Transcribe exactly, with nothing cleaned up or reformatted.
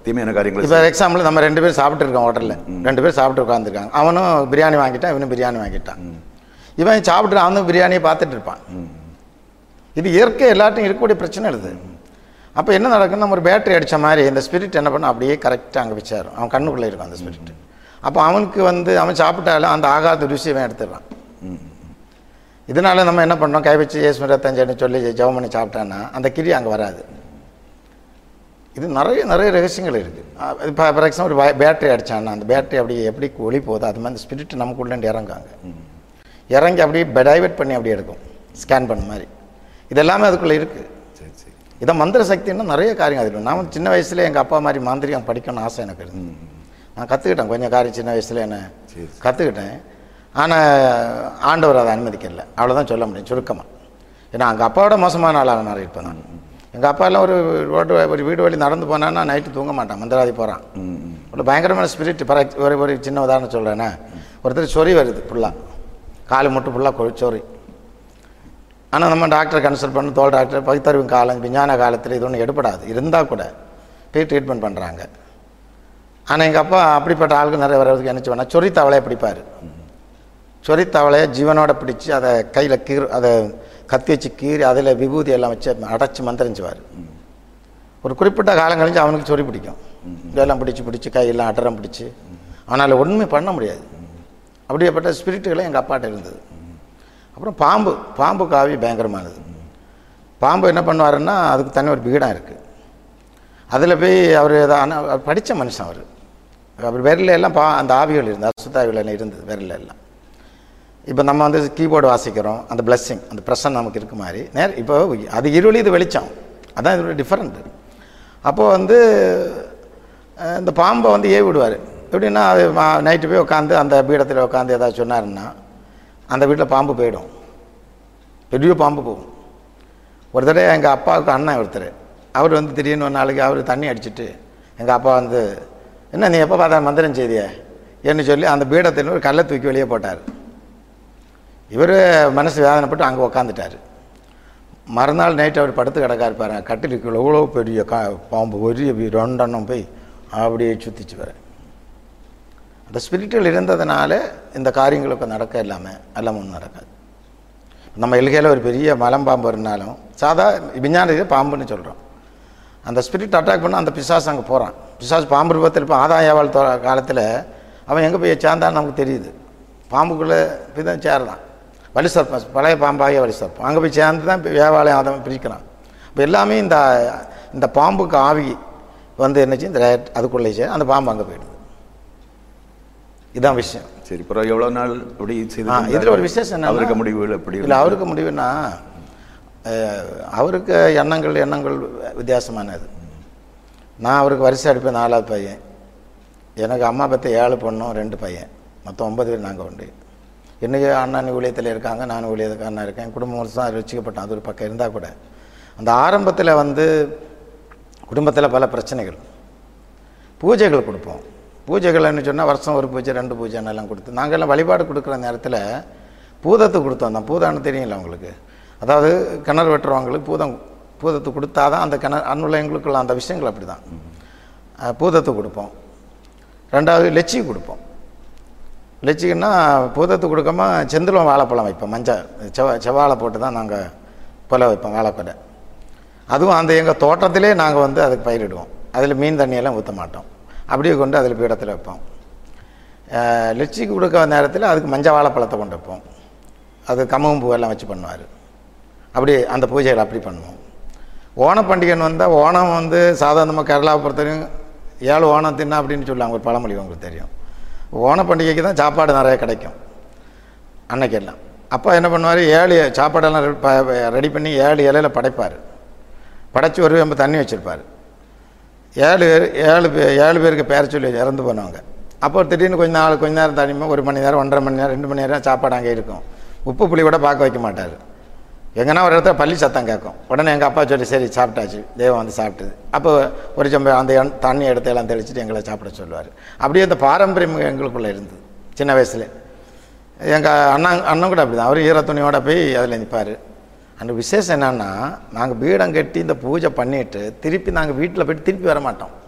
தீமையான காரியங்கள். இப்போ எக்ஸாம்பிள் நம்ம ரெண்டு பேரும் சாப்பிட்டு இருக்கோம் ஹோட்டலில், ரெண்டு பேரும் சாப்பிட்டு உட்காந்துருக்காங்க. அவனும் பிரியாணி வாங்கிட்டான், இவனும் பிரியாணி வாங்கிட்டான். இவன் சாப்பிட்டு அவனும் பிரியாணியை பார்த்துட்டு இருப்பான். இது இயற்கை எல்லாத்தையும் இருக்கக்கூடிய பிரச்சனை எழுது. அப்போ என்ன நடக்குன்னு நம்ம ஒரு பேட்டரி அடித்த மாதிரி இந்த ஸ்பிரிட் என்ன பண்ண அப்படியே கரெக்டாக அங்கே வச்சாரும். அவன் கண்ணுக்குள்ளே இருக்கும் அந்த ஸ்பிரிட். அப்போ அவனுக்கு வந்து அவன் சாப்பிட்டாலும் அந்த ஆகாத ருசியை எடுத்துடுறான். இதனால நம்ம என்ன பண்ணோம், கை வச்சு ஏசுமி ரத்தஞ்சன்னு சொல்லி ஜெபம் பண்ணி சாப்பிட்டான்னா அந்த கிரி அங்கே வராது. இது நிறைய நிறைய ரகசியங்கள் இருக்குது. இப்போ ஃபார் எக்ஸாம்பிள் ஒரு பேட்டரி அடித்தான்னா அந்த பேட்டரி அப்படி எப்படி ஒளி போகுது அது மாதிரி அந்த ஸ்பிரிட் நமக்குள்ளேருந்து இறங்காங்க, இறங்கி அப்படியே டைவெர்ட் பண்ணி அப்படியே எடுக்கும், ஸ்கேன் பண்ண மாதிரி. இது எல்லாமே அதுக்குள்ளே இருக்குது. இதை மந்திர சக்தின்னா நிறைய காரியம் அது. நான் வந்து சின்ன வயசுல எங்கள் அப்பா மாதிரி மாந்திரிகம் படிக்கணும்னு ஆசை எனக்கு இருந்து. நான் கற்றுக்கிட்டேன் கொஞ்சம் காரியம் சின்ன வயசில் என்ன கற்றுக்கிட்டேன். ஆனால் ஆண்டவர் அதை அனுமதிக்கல, அவ்வளோதான் சொல்ல முடியும் சுருக்கமாக. ஏன்னா எங்கள் அப்பாவோட மோசமான ஆளாக மாறி இருப்பேன் நான். எங்கள் அப்பாலாம் ஒரு ரோட்டு ஒரு வீடு வழி நடந்து போனான்னா நைட்டு தூங்க மாட்டான், மந்திரவாதி போகிறான். ஒரு பயங்கரமான ஸ்பிரிட். பர ஒரு ஒரு சின்ன உதாரணம் சொல்கிறேன்னா, ஒருத்தர் சொறி வருது ஃபுல்லாக, காலு மட்டும் ஃபுல்லாக சொறி. ஆனால் நம்ம டாக்டரை கன்சல்ட் பண்ணி தோல் டாக்டர் பகுத்தறிவு காலம் விஞ்ஞான காலத்தில் இது ஒன்றும் எடுப்படாது, இருந்தால் கூட போய் ட்ரீட்மெண்ட் பண்ணுறாங்க. ஆனால் எங்கள் அப்பா அப்படிப்பட்ட ஆளுக்கு நிறைய வர்றதுக்கு என்ன செய்வானா, சொறி தவளையை பிடிப்பார். சொறி தவளையை ஜீவனோட பிடிச்சி அதை கையில் கீர் அதை கத்தி வச்சு கீறி அதில் விபூதி எல்லாம் வச்சு அடைச்சி மந்திரிஞ்சுவார். ஒரு குறிப்பிட்ட காலம் கழிஞ்சு அவனுக்கு சொறி பிடிக்கும். இதெல்லாம் பிடிச்சி பிடிச்சி கையெல்லாம் அட்டரம் பிடிச்சி அவனால் ஒன்றுமே பண்ண முடியாது. அப்படியேப்பட்ட ஸ்பிரிட்டுகளே எங்கள் அப்பாட்ட இருந்தது. அப்புறம் பாம்பு, பாம்பு காவி பயங்கரமானது. பாம்பு என்ன பண்ணுவாருன்னா அதுக்கு தனி ஒரு பீடம் இருக்குது. அதில் போய் அவர் ஏதாவது படித்த மனுஷன் அவர். அவர் விரல எல்லாம் பா அந்த ஆவிகள் இருந்தது, அசுத்தாவிகள் எல்லாம் இருந்தது விரல எல்லாம். இப்போ நம்ம வந்து கீபோர்டு வாசிக்கிறோம், அந்த பிளஸ்ஸிங் அந்த ப்ரெஷன் நமக்கு இருக்க மாதிரி நேர். இப்போ அது இருளி, இது வெளிச்சம், அதான் இதோட டிஃப்ரெண்ட்டு. அப்போது வந்து இந்த பாம்பை வந்து ஏவி விடுவார். எப்படின்னா அது நைட்டு போய் உட்காந்து அந்த பீடத்தில் உட்காந்து ஏதாவது சொன்னாருன்னா அந்த வீட்டில் பாம்பு போயிடும், பெரிய பாம்பு போகும். ஒரு தடவை எங்கள் அப்பாவுக்கு அண்ணன் ஒருத்தர், அவர் வந்து திடீர்னு ஒரு நாளைக்கு அவர் தண்ணி அடிச்சுட்டு எங்கள் அப்பா வந்து என்ன நீ எப்போ பார்த்தா மந்திரம் செய்திய என்று சொல்லி அந்த பீடத்தில் ஒரு கல்லை தூக்கி வெளியே போட்டார். இவர் மனசு வேதனைப்பட்டு அங்கே உக்காந்துட்டார். மறுநாள் நைட்டு அவர் படுத்து கிடக்கா இருப்பார், கட்டிலுக்கு எவ்வளோ பெரிய கா பாம்பு ஒரு ரெண்டெண்ணம் போய் அப்படியே சுற்றிச்சு வர. அந்த ஸ்பிரிட்டுகள் இருந்ததுனால இந்த காரியங்களுக்கு நடக்க இல்லாமல் எல்லாம் ஒன்றும் நடக்காது. நம்ம எல்கையில் ஒரு பெரிய மலம்பாம்பு இருந்தாலும் சாதா விஞ்ஞான பாம்புன்னு சொல்கிறோம். அந்த ஸ்பிரிட் அட்டாக் பண்ணால் அந்த பிசாசு அங்கே போகிறான். பிசாசு பாம்பு ரூபத்தில் இப்போ ஆதாயவாள் காலத்தில் அவன் எங்கே போய் சேர்ந்தான்னு நமக்கு தெரியுது. பாம்புக்குள்ளே போய் தான் சேரதான். வலி சர்ப்பம், பழைய பாம்பாகிய வலி சர்ப்பம், அங்கே போய் சேர்ந்து தான் வேவாலயம் அதை பிரிக்கிறான். இப்போ எல்லாமே இந்த இந்த பாம்புக்கு ஆவி வந்து என்னச்சு இந்த அதுக்குள்ளே சே அந்த பாம்பு அங்கே போயிடுது. இதான் விஷயம். சரி, இப்போ எவ்வளோ நாள் அப்படி செய்து இதில் ஒரு விசேஷம் என்ன, அவருக்கு முடிவுகள் எப்படி இல்லை அவருக்கு முடிவுன்னா அவருக்கு எண்ணங்கள் எண்ணங்கள் வித்தியாசமானது. நான் அவருக்கு வரிசை அடிப்பேன், நாலாவது பையன். எனக்கு அம்மா பற்றி ஏழு பொண்ணும் ரெண்டு பையன், மொத்தம் ஒன்பது பேர் நாங்கள் உண்டு. இன்றைக்கி அண்ணன் ஊழியத்தில் இருக்காங்க, நான் ஊழியத்துக்கு அண்ணா இருக்கேன். குடும்பம் வருஷம் ரசிக்கப்பட்டேன். அது ஒரு பக்கம் இருந்தால் கூட அந்த ஆரம்பத்தில் வந்து குடும்பத்தில் பல பிரச்சனைகள். பூஜைகள் கொடுப்போம். பூஜைகள்னு சொன்னால் வருஷம் ஒரு பூஜை ரெண்டு பூஜைன்னெல்லாம் கொடுத்து நாங்கள்லாம் வழிபாடு கொடுக்குற நேரத்தில் பூதத்தை கொடுத்தோம் தான். பூதான்னு தெரியல உங்களுக்கு, அதாவது கிணறு வெட்டுறவங்களுக்கு பூதம் பூதத்தை கொடுத்தா தான் அந்த கிணறு அன்னுள்ளவங்களுக்குள்ள அந்த விஷயங்கள் அப்படி தான். பூதத்தை கொடுப்போம். ரெண்டாவது லெச்சி கொடுப்போம். லெச்சிக்குன்னா பூதத்தை கொடுக்காம செந்திலம் வாழைப்பழம் வைப்போம். மஞ்சள் செவ செவ்வாழை போட்டு தான் நாங்கள் கொலை வைப்போம், வாழைப்பழை. அதுவும் அந்த எங்கள் தோட்டத்திலே நாங்கள் வந்து அதுக்கு பயிரிடுவோம். அதில் மீன் தண்ணியெல்லாம் ஊற்ற மாட்டோம், அப்படியே கொண்டு அதில் பீடத்தில் வைப்போம். லெச்சிக்கு கொடுக்க நேரத்தில் அதுக்கு மஞ்சள் வாழைப்பழத்தை கொண்டு வைப்போம். அது கம்பம் பூவெல்லாம் வச்சு பண்ணுவார். அப்படியே அந்த பூஜைகள் அப்படி பண்ணுவோம். ஓணம் பண்டிகைன்னு வந்தால் ஓணம் வந்து சாதாரணமாக கேரளாவை பொறுத்தவரையும் ஏழு ஓணம் தின்னா அப்படின்னு சொல்லுவாங்க, ஒரு பழமொழி உங்களுக்கு தெரியும். ஓண பண்டிகைக்கு தான் சாப்பாடு நிறைய கிடைக்கும் அன்னைக்கெல்லாம். அப்போ என்ன பண்ணுவார், ஏழு சாப்பாடெல்லாம் ரெடி பண்ணி ஏழு இலையில் படைப்பார். படைச்சி ஒரு நம்ம தண்ணி வச்சுருப்பார். ஏழு பேர் ஏழு பே ஏழு பேருக்கு பேர சொல்லி இறந்து போனவங்க. அப்போ திடீர்னு கொஞ்சம் நாள் கொஞ்ச நேரம் தனியுமா ஒரு மணி நேரம் ஒன்றரை மணி நேரம் ரெண்டு மணி நேரம் சாப்பாடு அங்கே இருக்கும். உப்பு புளி கூட பார்க்க வைக்க மாட்டார். எங்கன்னா ஒரு இடத்துல பள்ளி சத்தம் கேட்கும். உடனே எங்கள் அப்பா சொல்லி சரி சாப்பிட்டாச்சு, தெய்வம் வந்து சாப்பிட்டுது. அப்போ ஒரு சம்ப அந்த தண்ணி எடுத்து எல்லாம் தெளிச்சுட்டு எங்களை சாப்பிட சொல்லுவார். அப்படியே அந்த பாரம்பரியம் எங்களுக்குள்ளே இருந்தது சின்ன வயசில். எங்கள் அண்ணா அண்ணன் கூட அப்படி தான், அவர் ஈர துணியோட போய் அதில் நிற்பார். அந்த விசேஷம் என்னன்னா, நாங்கள் பீடம் கட்டி இந்த பூஜை பண்ணிவிட்டு திருப்பி நாங்கள் வீட்டில் போய்ட்டு திருப்பி வர மாட்டோம்.